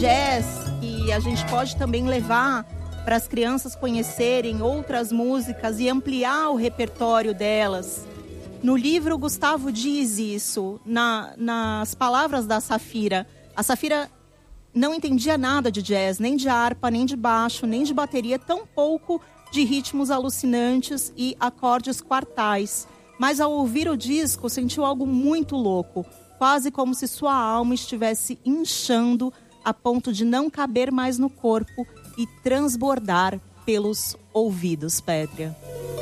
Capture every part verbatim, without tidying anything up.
jazz, que a gente pode também levar para as crianças conhecerem outras músicas e ampliar o repertório delas. No livro, Gustavo diz isso, na, nas palavras da Safira. A Safira não entendia nada de jazz, nem de harpa, nem de baixo, nem de bateria, tampouco de ritmos alucinantes e acordes quartais. Mas ao ouvir o disco, sentiu algo muito louco, quase como se sua alma estivesse inchando a ponto de não caber mais no corpo e transbordar pelos ouvidos, Pétria.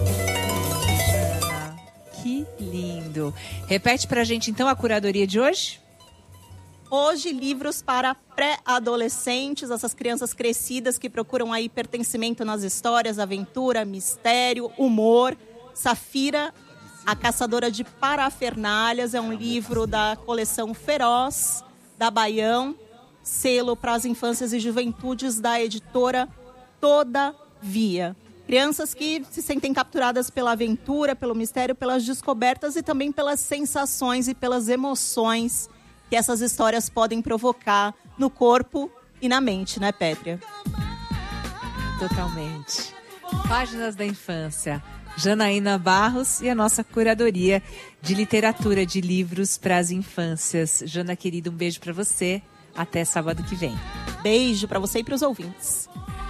Que lindo! Repete pra gente então a curadoria de hoje? Hoje, livros para pré-adolescentes, essas crianças crescidas que procuram aí pertencimento nas histórias, aventura, mistério, humor. Safira, a Caçadora de Parafernálias, é um livro da coleção Feroz, da Baião, selo para as infâncias e juventudes da editora Todavia. Crianças que se sentem capturadas pela aventura, pelo mistério, pelas descobertas e também pelas sensações e pelas emoções que essas histórias podem provocar no corpo e na mente, né, Pétria? Totalmente. Páginas da Infância. Janaína Barros e a nossa curadoria de literatura de livros para as infâncias. Jana, querida, um beijo para você. Até sábado que vem. Beijo para você e para os ouvintes.